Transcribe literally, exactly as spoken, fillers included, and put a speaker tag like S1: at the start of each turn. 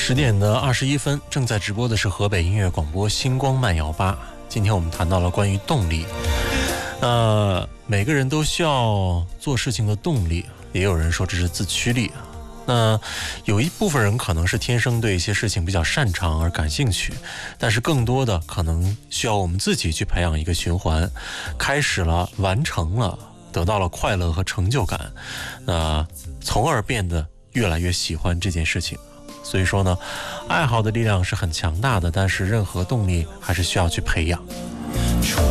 S1: 十点的二十一分，正在直播的是河北音乐广播星光慢摇吧。今天我们谈到了关于动力，呃，每个人都需要做事情的动力，也有人说这是自驱力。那有一部分人可能是天生对一些事情比较擅长而感兴趣，但是更多的可能需要我们自己去培养一个循环，开始了，完成了，得到了快乐和成就感，那从而变得越来越喜欢这件事情。所以说呢，爱好的力量是很强大的，但是任何动力还是需要去培养。